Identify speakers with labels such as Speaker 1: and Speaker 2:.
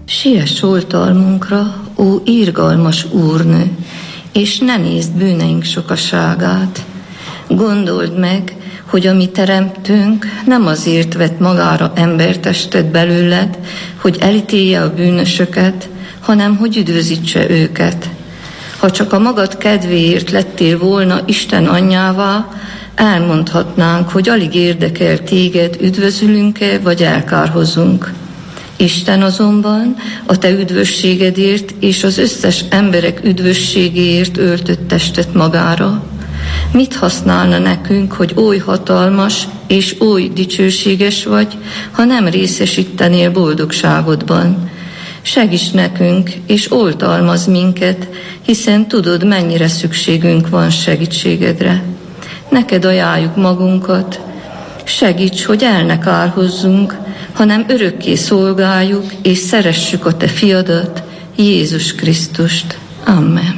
Speaker 1: Siess oltalmunkra, ó irgalmas Úrnő, és ne nézd bűneink sokaságát. Gondold meg, hogy a mi teremtőnk nem azért vett magára embertestet belőled, hogy elítélje a bűnösöket, hanem hogy üdvözítse őket. Ha csak a magad kedvéért lettél volna Isten anyjává, elmondhatnánk, hogy alig érdekel téged, üdvözülünk-e, vagy elkárhozunk. Isten azonban a te üdvösségedért és az összes emberek üdvösségéért öltött testet magára. Mit használna nekünk, hogy oly hatalmas és oly dicsőséges vagy, ha nem részesítenél boldogságodban? Segíts nekünk, és oltalmazz minket, hiszen tudod, mennyire szükségünk van segítségedre. Neked ajánljuk magunkat, segíts, hogy el ne kárhozzunk, hanem örökké szolgáljuk és szeressük a te fiadat, Jézus Krisztust. Amen.